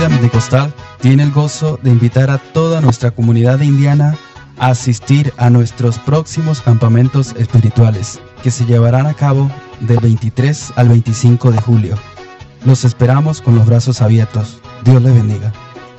Pentecostal tiene el gozo de invitar a toda nuestra comunidad indiana a asistir a nuestros próximos campamentos espirituales, que se llevarán a cabo del 23 al 25 de julio. Los esperamos con los brazos abiertos. Dios le bendiga.